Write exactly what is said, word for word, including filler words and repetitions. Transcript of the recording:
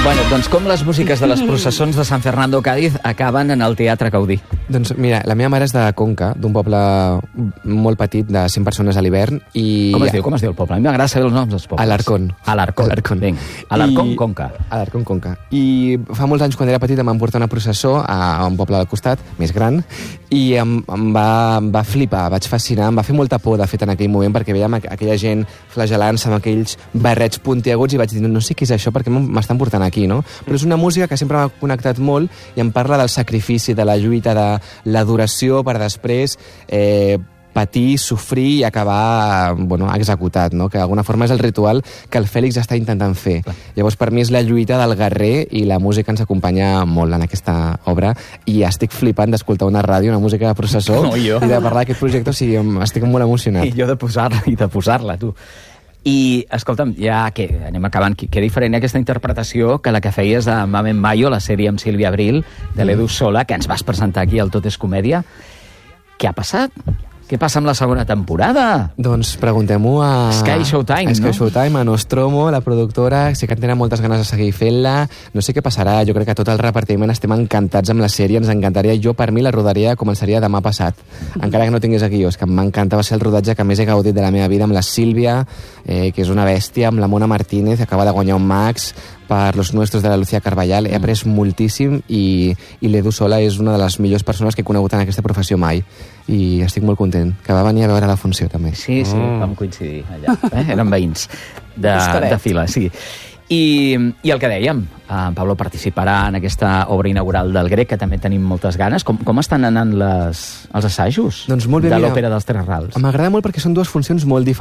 Bueno, doncs com les músiques de les processons de San Fernando Cádiz acaben en el Teatre Gaudí? Doncs mira, la meva mare és de Conca, d'un poble molt petit de cent persones a l'hivern. I... Com es diu? Com es diu el poble? A mi m'agrada saber els noms dels pobles. Alarcón. Alarcón. Alarcón. Vinga. Alarcón, I... Conca. Alarcón, Conca. I fa molts anys, quan era petit, em van portar una processó a un poble del costat, més gran, i em, em, va, em va flipar, vaig fascinar, em va fer molta por, de fet, en aquell moment, perquè veiem aquella gent flagelant-se amb aquells barrets puntiaguts i vaig dir, no sé què és això, perquè m'estan portant aquí, no? Però és una música que sempre m'ha connectat molt i em parla del sacrifici, de la lluita, de l'adoració per després eh, patir, sofrir i acabar bueno, executat, no? Que d'alguna forma és el ritual que el Fèlix està intentant fer. Clar. Llavors, per mi és la lluita del guerrer i la música ens acompanya molt en aquesta obra i estic flipant d'escoltar una ràdio, una música de processó no, i de parlar d'aquest projecte, o sigui, estic molt emocionat. I jo de posar-la, i de posar-la, tu. I, escolta'm, ja que anem acabant, que, que diferent aquesta interpretació que la que feies de Mame en Mayo, la sèrie amb Sílvia Abril, de l'Edu Sola, que ens vas presentar aquí al Tot és Comèdia. Què ha passat? Què passa amb la segona temporada? Doncs preguntem-ho a... Sky Showtime, a Sky no? Showtime, a Nostromo, la productora, sí que tenen moltes ganes de seguir fent-la. No sé què passarà, jo crec que tot el repartiment estem encantats amb la sèrie, ens encantaria. Jo, per mi, la rodaria començaria demà passat. Encara que no tingués aquí, és que m'encanta, va ser el rodatge que més he gaudit de la meva vida, amb la Sílvia, eh, que és una bèstia, amb la Mona Martínez, que acaba de guanyar un Max, per Los Nuestros de la Lucía Carballal. He après moltíssim i, i l'Edu Sola és una de les millors persones que he conegut en aquesta professió mai. I estic molt content, que va venir a veure la funció, també. Sí, sí, mm. vam coincidir allà. Eh? Eren veïns de, de fila, sí. I, I el que dèiem, en Pablo participarà en aquesta obra inaugural del Grec, que també tenim moltes ganes. Com, com estan anant les, els assajos doncs molt bé, de mira, l'òpera dels Tres Rals? M'agrada molt perquè són dues funcions molt diferents.